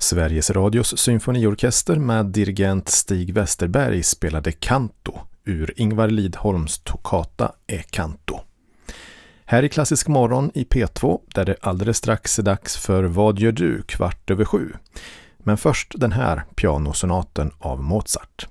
Sveriges Radios symfoniorkester med dirigent Stig Westerberg spelade Canto ur Ingvar Lidholms toccata E Canto. Här i Klassisk morgon i P2 där det alldeles strax är dags för Vad gör du 7:15. Men först den här pianosonaten av Mozart.